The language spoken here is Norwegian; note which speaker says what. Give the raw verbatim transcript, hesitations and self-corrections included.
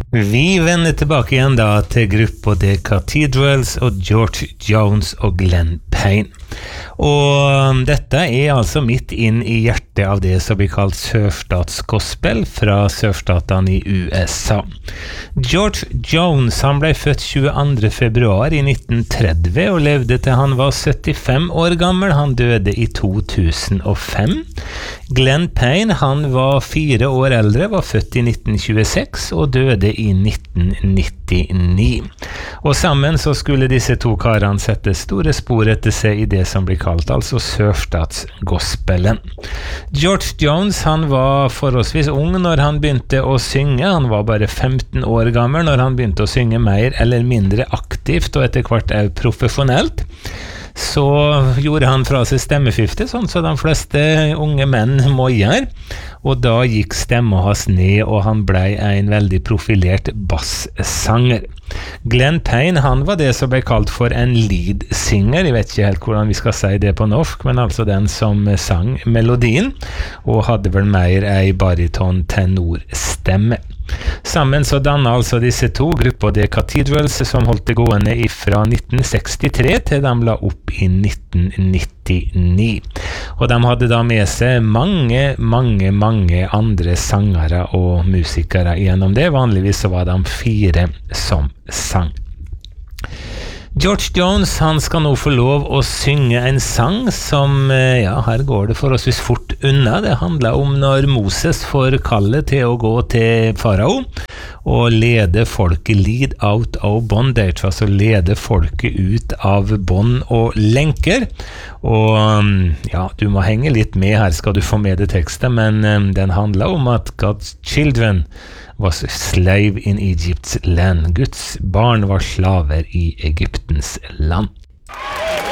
Speaker 1: Vi vender tilbake igjen da til gruppa The Cathedrals og George Jones og Glenn Payne. Og dette er altså midt inn i hjertet av det som blir kalt sørstatsgospel fra sørstatene i U S A. George Jones han ble født tjueandre februar i nitten tretti og levde til han var syttifem år gammel. Han døde i to tusen og fem. Glenn Payne han var fire år eldre, var født i nitten tjueseks og døde i nitten nittini. Og sammen så skulle disse to karene sette store spor etter seg i det som blir kalt altså sørstatsgospelen. George Jones han var forholdsvis ung når han begynte å synge. Han var bare femten år gammel når han begynte å synge mer eller mindre aktivt og etter hvert er profesjonelt. Så gjorde han fra seg stemmeskifte, sånn som de fleste unge menn må gjøre, og da gikk stemmen hans ned, og han ble en veldig profilert basssanger. Glenn Payne, han var det som ble kalt for en lead-singer, jeg vet ikke helt hvordan vi skal si det på norsk, men altså den som sang melodien, og hadde vel mer ei bariton-tenor-stemme. Sammen så dannet altså disse to grupper The Cathedrals som holdt det gående fra nitten sekstitre til de la opp i nitten nittini. Og de hadde da med seg mange, mange, mange andre sangere og musikere gjennom det. Vanligvis så var de fire som sang. George Jones, han skal nå få lov å synge en sang som, ja, her går det forholdsvis fort unna. Det handler om når Moses får kallet til å gå til farao og lede folket lead out of bondage, altså lede folket ut av bånd og lenker. Og ja, du må henge litt med her, skal du få med det tekstet, men um, den handler om at God's children was slave in Egypt's land. Guds barn var slaver i Egyptens land.